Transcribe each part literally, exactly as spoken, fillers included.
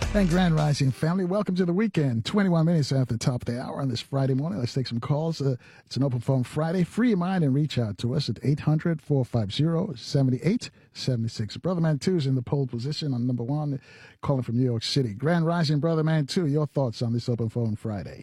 And Grand Rising family, welcome to the weekend. twenty-one minutes after the top of the hour on this Friday morning. Let's take some calls. Uh, it's an open phone Friday. Free your mind and reach out to us at eight hundred, four five zero, seven eight seven six. Brother Man two is in the pole position on number one, calling from New York City. Grand Rising, Brother Man two, your thoughts on this open phone Friday?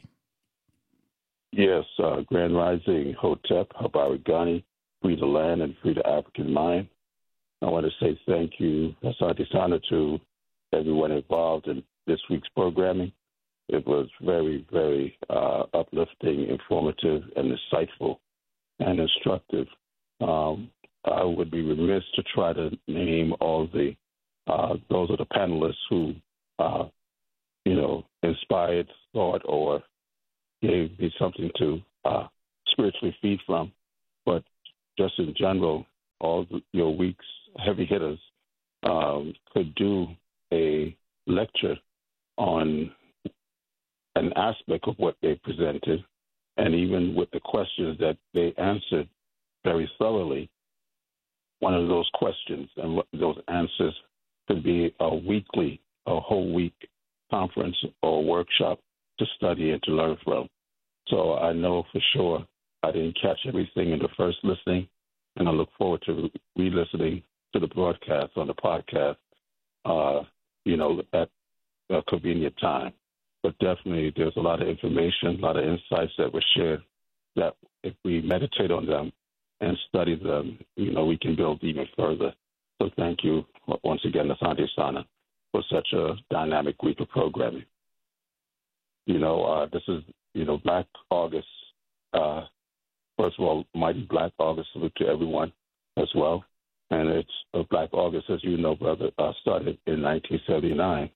Yes, uh, Grand Rising, Hotep, Habari Ghani, free the land and free the African mind. I want to say thank you, Asante Sana, to everyone involved in this week's programming. It was very, very uh, uplifting, informative, and insightful and instructive. Um, I would be remiss to try to name all the, uh, those are the panelists who, uh, you know, inspired thought or gave me something to uh, spiritually feed from. But just in general, all the, your week's heavy hitters um, could do a lecture on an aspect of what they presented, and even with the questions that they answered very thoroughly, one of those questions and those answers could be a weekly, a whole week conference or workshop to study and to learn from. So I know for sure I didn't catch everything in the first listening, and I look forward to re-listening to the broadcast on the podcast, uh, you know, at a convenient time. But definitely there's a lot of information, a lot of insights that were shared that if we meditate on them and study them, you know, we can build even further. So thank you once again, Asante Sana, for such a dynamic week of programming. You know, uh, this is, you know, Black August. Uh, first of all, mighty Black August salute to everyone as well. And it's uh, Black August, as you know, brother, uh, started in nineteen seventy-nine.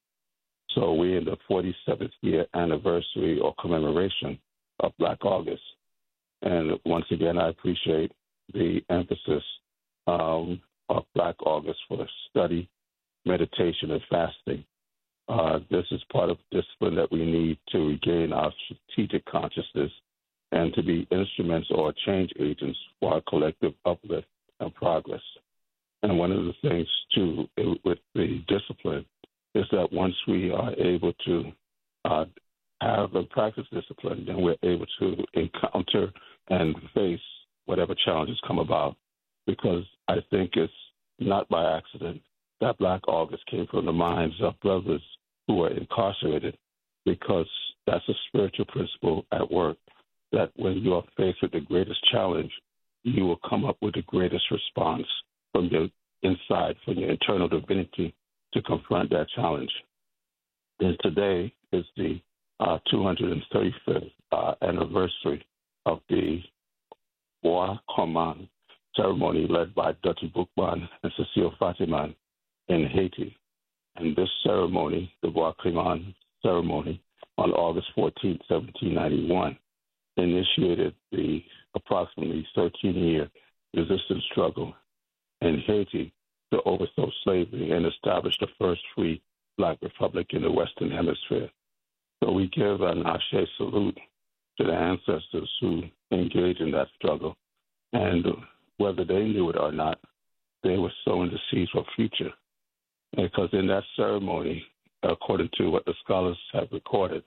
So we're in the forty-seventh year anniversary or commemoration of Black August. And once again, I appreciate the emphasis um, of Black August for study, meditation, and fasting. Uh, this is part of the discipline that we need to regain our strategic consciousness and to be instruments or change agents for our collective uplift and progress. And one of the things, too, with the discipline is that once we are able to uh, have and practice discipline, then we're able to encounter and face whatever challenges come about. Because I think it's not by accident that Black August came from the minds of brothers who were incarcerated, because that's a spiritual principle at work, that when you are faced with the greatest challenge, you will come up with the greatest response from your inside, from your internal divinity to confront that challenge. And today is the uh, two hundred thirty-fifth uh, anniversary of the Bois Command ceremony led by Dutty Boukman and Cecile Fatiman in Haiti. And this ceremony, the Bois Command ceremony, on August fourteenth, seventeen ninety-one, initiated the approximately thirteen-year resistance struggle in Haiti to overthrow slavery and establish the first free Black republic in the Western Hemisphere. So we give an Ashe salute to the ancestors who engaged in that struggle. And whether they knew it or not, they were sowing the seeds for future. Because in that ceremony, according to what the scholars have recorded,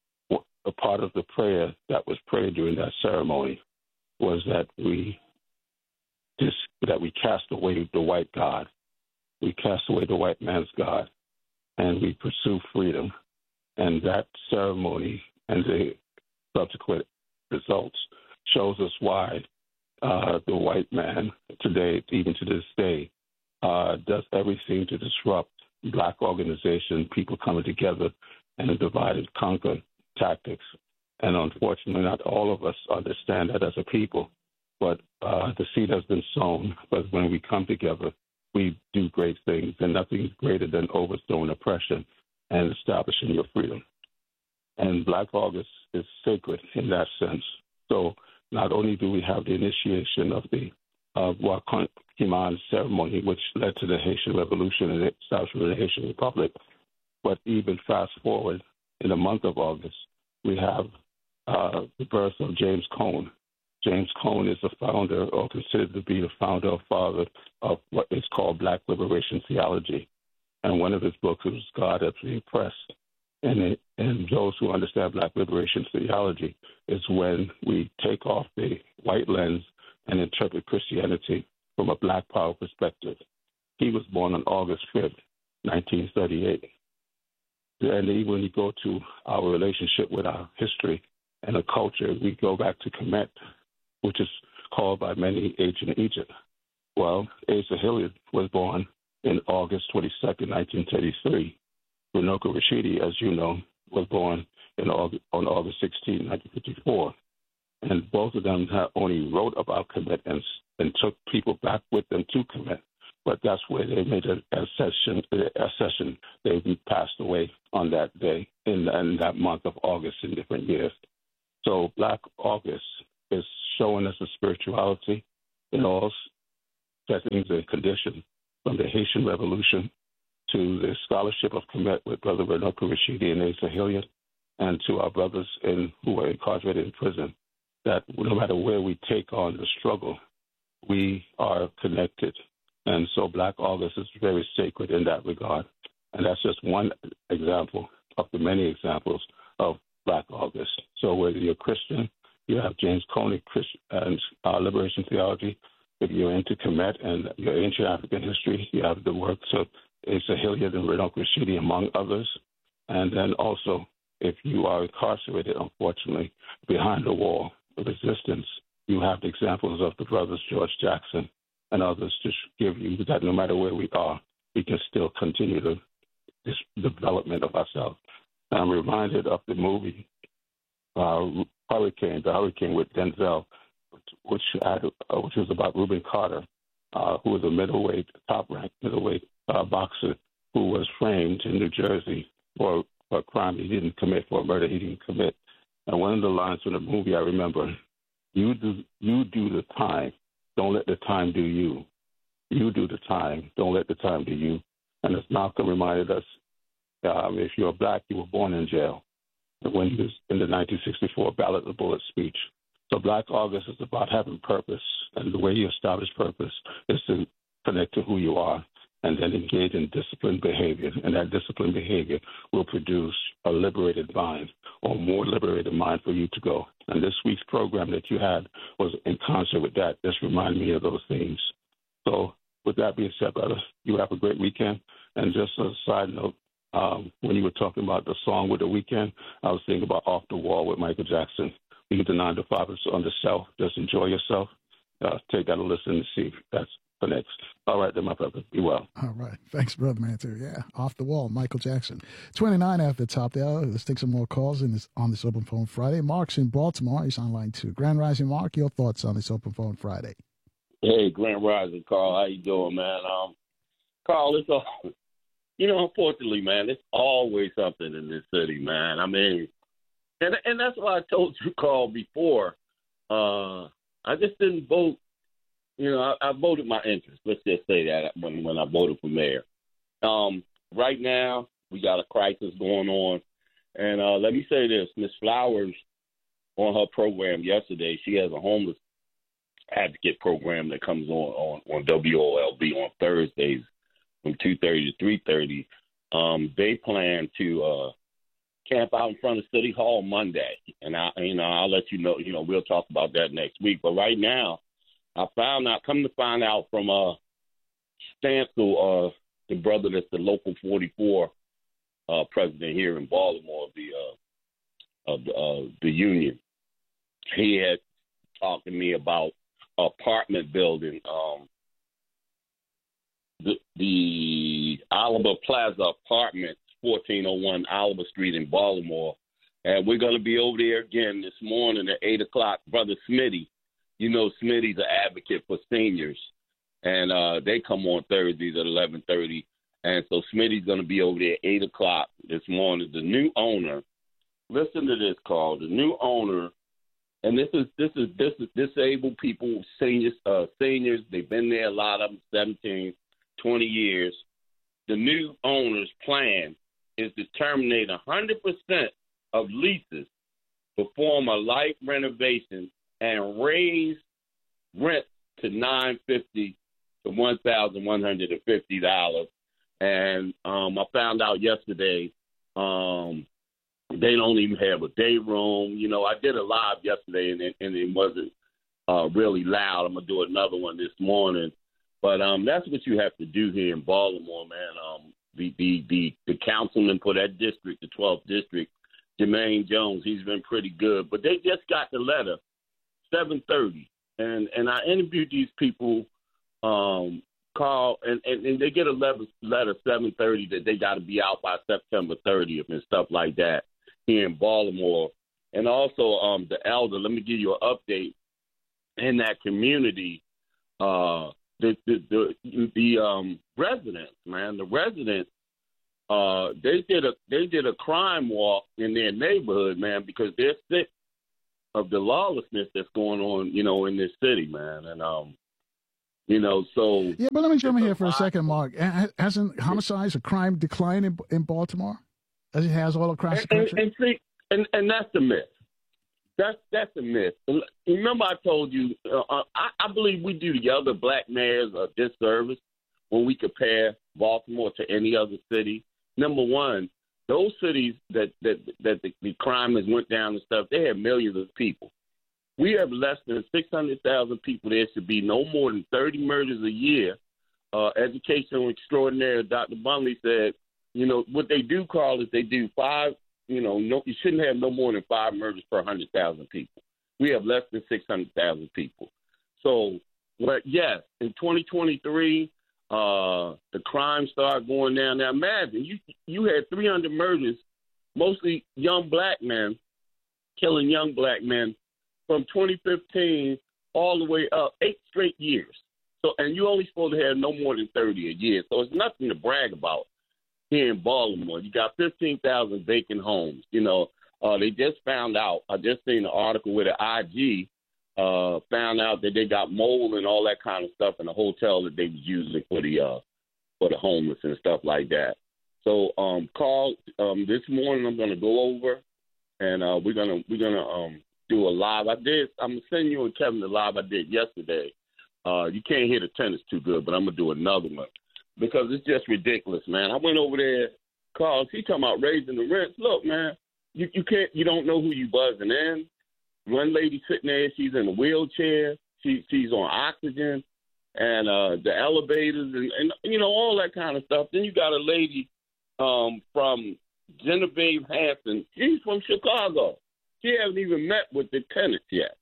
a part of the prayer that was prayed during that ceremony was that we This, that we cast away the white God, we cast away the white man's God, and we pursue freedom. And that ceremony and the subsequent results shows us why uh, the white man today, even to this day, uh, does everything to disrupt Black organization, people coming together, and a divide and conquer tactics. And unfortunately, not all of us understand that as a people. But uh, the seed has been sown. But when we come together, we do great things, and nothing is greater than overthrowing oppression and establishing your freedom. And Black August is sacred in that sense. So not only do we have the initiation of the uh, Bois-Command ceremony, which led to the Haitian Revolution and the establishment of the Haitian Republic, but even fast forward in the month of August, we have uh, the birth of James Cone. James Cone is the founder, or considered to be the founder or father, of what is called Black liberation theology. And one of his books was God at the Oppressed. And, it, and those who understand Black liberation theology is when we take off the white lens and interpret Christianity from a Black power perspective. He was born on August fifth, nineteen thirty-eight. And even when you go to our relationship with our history and a culture, we go back to Kemet, which is called by many ancient Egypt. Well, Asa Hilliard was born in August twenty-second, nineteen thirty-three. Runoko Rashidi, as you know, was born in August, on August sixteenth, nineteen fifty-four. And both of them have only wrote about Kemet and, and took people back with them to Kemet. But that's where they made an accession. accession. They passed away on that day in, in that month of August in different years. So Black August is showing us a spirituality in all settings and conditions, from the Haitian Revolution to the scholarship of Kemet with Brother Runoko Rashidi and Asa Hilliard, and to our brothers in, who are incarcerated in prison, that no matter where we take on the struggle, we are connected. And so Black August is very sacred in that regard. And that's just one example of the many examples of Black August. So whether you're Christian, you have James Coney and uh, Liberation Theology. If you're into Kemet and your ancient African history, you have the works of Asa Hilliard and Runoko Rashidi, among others. And then also, if you are incarcerated, unfortunately, behind the wall, the resistance, you have the examples of the brothers George Jackson and others to give you that no matter where we are, we can still continue the this development of ourselves. And I'm reminded of the movie uh, Hurricane, the Hurricane with Denzel, which had, uh, which was about Reuben Carter, uh, who was a middleweight, top-ranked middleweight uh, boxer who was framed in New Jersey for, for a crime he didn't commit, for a murder he didn't commit. And one of the lines from the movie I remember, you do, you do the time. Don't let the time do you. You do the time. Don't let the time do you. And as Malcolm reminded us, um, if you're black, you were born in jail. When he was in the nineteen sixty-four Ballot of Bullet speech. So Black August is about having purpose. And the way you establish purpose is to connect to who you are and then engage in disciplined behavior. And that disciplined behavior will produce a liberated mind, or more liberated mind for you to go. And this week's program that you had was in concert with that. Just remind me of those things. So with that being said, brother, you have a great weekend. And just as a side note, um, when you were talking about the song with the weekend, I was thinking about Off the Wall with Michael Jackson. Leave the nine to five on the shelf. Just enjoy yourself. Uh, take that a listen and see if that's the next. All right, then, my brother. Be well. All right. Thanks, Brother Mantu. Yeah, Off the Wall, Michael Jackson. twenty-nine after the top of the hour. Let's take some more calls in this, on this Open Phone Friday. Mark's in Baltimore. He's on line two. Grand Rising, Mark, your thoughts on this Open Phone Friday? Hey, Grand Rising, Carl. How you doing, man? Um, Carl, it's all, you know, unfortunately, man, it's always something in this city, man. I mean, and and that's why I told you, Carl, before. Uh, I just didn't vote. You know, I, I voted my interest. Let's just say that when when I voted for mayor. Um, right now, we got a crisis going on, and uh, let me say this: Miss Flowers, on her program yesterday, she has a homeless advocate program that comes on on, on W O L B on Thursdays from two thirty to three thirty. Um, they plan to uh, camp out in front of City Hall Monday, and I, you know, I'll let you know. You know, we'll talk about that next week. But right now, I found out, come to find out from uh, Stancil, uh, the brother that's the local forty-four uh, president here in Baltimore of the uh, of the, uh, the union. He had talked to me about apartment building, um, the, the Oliver Plaza Apartments, fourteen oh one Oliver Street in Baltimore. And we're going to be over there again this morning at eight o'clock. Brother Smitty, you know Smitty's an advocate for seniors, and uh, they come on Thursdays at eleven thirty. And so Smitty's going to be over there at eight o'clock this morning. The new owner, listen to this, Carl, the new owner, and this is this is this is disabled people, seniors, uh, seniors. They've been there, a lot of them, seventeen, twenty years. The new owner's plan is to terminate one hundred percent of leases, perform a light renovation, and raise rent to nine fifty to one thousand one hundred and fifty dollars. And um, I found out yesterday um, they don't even have a day room. You know, I did a live yesterday, and it, and it wasn't uh, really loud. I'm going to do another one this morning. But um, that's what you have to do here in Baltimore, man. Um, the, the, the, the councilman for that district, the twelfth district, Jermaine Jones, he's been pretty good. But they just got the letter, seven thirty. And and I interviewed these people, um, call, and, and, and they get a letter, letter seven thirty that they got to be out by September thirtieth and stuff like that here in Baltimore. And also um, the elder, let me give you an update. In that community, uh, the the the, the um, residents, man, the residents, uh, they did a they did a crime walk in their neighborhood, man, because they're sick of the lawlessness that's going on, you know, in this city, man. And, um, you know, so. Yeah, but let me jump in here for a second, Mark. Hasn't homicides or crime declined in, in Baltimore as it has all across and, the country? And, and, see, and, and that's the myth. That's that's the myth. Remember I told you, uh, I, I believe we do the other black mayors a disservice when we compare Baltimore to any other city. Number one, those cities that, that, that the, the crime has went down and stuff, they have millions of people. We have less than six hundred thousand people. There should be no more than thirty murders a year. Uh, educational extraordinaire Doctor Bunley said, you know, what they do, Carl, is they do five, you know, no, you shouldn't have no more than five murders per one hundred thousand people. We have less than six hundred thousand people. So, but yes, in twenty twenty-three, Uh, the crime started going down. Now imagine you you had three hundred murders, mostly young black men, killing young black men from twenty fifteen all the way up, eight straight years. So, and you only supposed to have no more than thirty a year. So it's nothing to brag about here in Baltimore. You got fifteen thousand vacant homes. You know, uh, they just found out. I just seen an article with the I G. Uh, found out that they got mold and all that kind of stuff in the hotel that they was using for the uh, for the homeless and stuff like that. So, um, Carl, um, this morning I'm gonna go over and uh, we're gonna we're gonna um, do a live. I did. I'm gonna send you and Kevin the live I did yesterday. Uh, you can't hear the tennis too good, but I'm gonna do another one because it's just ridiculous, man. I went over there, Carl. He talking about raising the rents. Look, man, you you can't you don't know who you buzzing in. One lady sitting there, she's in a wheelchair. She, she's on oxygen, and uh, the elevators, and, and you know all that kind of stuff. Then you got a lady um, from Genevieve Hanson. She's from Chicago. She hasn't even met with the tenants yet.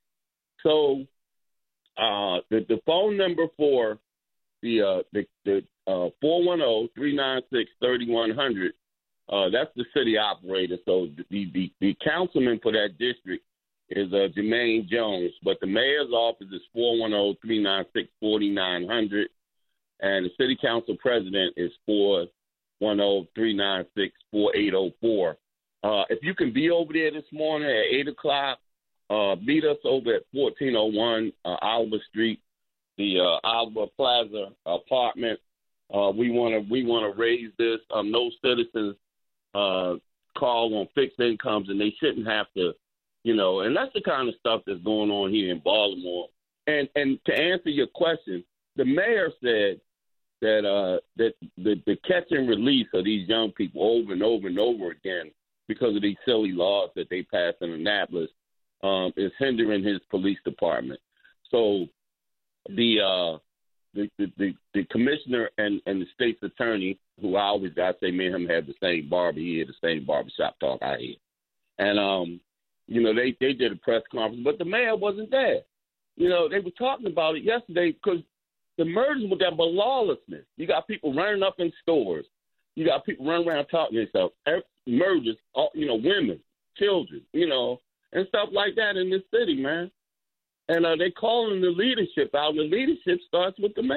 So uh, the the phone number for the uh, the the uh, four one zero, three nine six, three one zero zero. Uh, that's the city operator. So the the, the councilman for that district is uh, Jermaine Jones, but the mayor's office is four one zero, three nine six, four nine zero zero, and the city council president is four one zero, three nine six, four eight zero four. Uh, if you can be over there this morning at eight o'clock, uh, meet us over at fourteen oh one uh, Alba Street, the uh, Alba Plaza apartment. Uh, we want to we want to raise this. Um, no citizens uh, call on fixed incomes, and they shouldn't have to. You know, and that's the kind of stuff that's going on here in Baltimore. And and to answer your question, the mayor said that uh, that the, the catch and release of these young people over and over and over again because of these silly laws that they passed in Annapolis um, is hindering his police department. So the uh, the, the, the, the commissioner and, and the state's attorney, who I always got to say, me and him have the same barber here, the same barbershop talk I hear. And, um, you know, they, they did a press conference, but the mayor wasn't there. You know, they were talking about it yesterday because the murders were there, but lawlessness. You got people running up in stores. You got people running around talking to themselves. Murders, you know, women, children, you know, and stuff like that in this city, man. And uh, they calling the leadership out, and the leadership starts with the mayor.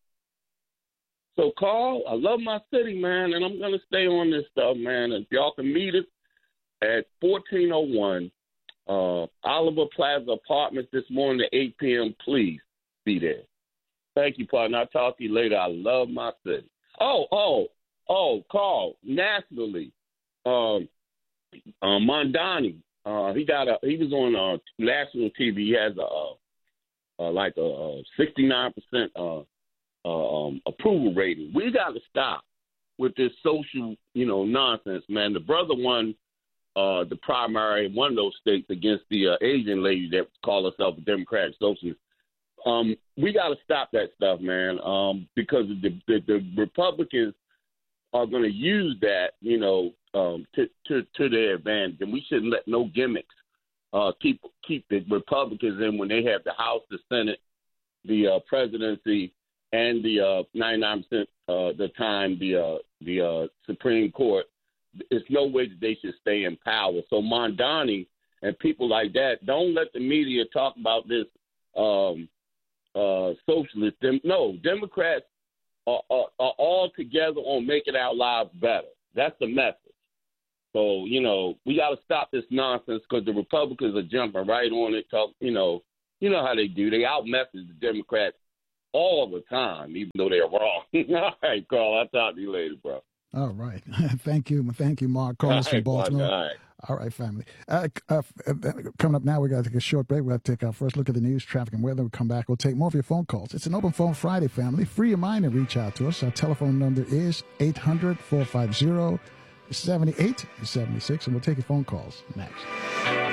So, Carl, I love my city, man, and I'm going to stay on this stuff, man. If y'all can meet us at fourteen oh one uh, Oliver Plaza Apartments this morning at eight p.m., please be there. Thank you, partner. I'll talk to you later. I love my city. Oh, oh, oh, Carl, nationally, um, uh, Mondani, uh, he got a, he was on uh, national T V. He has a, uh, uh, like a, a sixty-nine percent uh, uh, um, approval rating. We got to stop with this social, you know, nonsense, man. The brother won uh, the primary in one of those states against the uh, Asian lady that called herself a Democratic Socialist. Um, we got to stop that stuff, man, um, because the, the, the Republicans are going to use that, you know, um, to, to, to their advantage, and we shouldn't let no gimmicks uh, keep keep the Republicans in when they have the House, the Senate, the uh, presidency, and the uh, ninety-nine percent uh, the time the uh, the uh, Supreme Court. There's no way that they should stay in power. So Mondani and people like that, don't let the media talk about this um, uh, socialist. Dem- no, Democrats are, are, are all together on making our lives better. That's the message. So, you know, we got to stop this nonsense because the Republicans are jumping right on it. Talk, you know, you know how they do. They out-message the Democrats all the time, even though they're wrong. All right, Carl, I'll talk to you later, bro. All right. Thank you. Thank you, Mark. Calling us from Baltimore. All right. All right, family. Uh, uh, uh, coming up now, we got to take a short break. We got to take our first look at the news, traffic, and weather. We'll come back. We'll take more of your phone calls. It's an Open Phone Friday, family. Free your mind and reach out to us. Our telephone number is eight hundred, four five zero, seven eight seven six, and we'll take your phone calls next.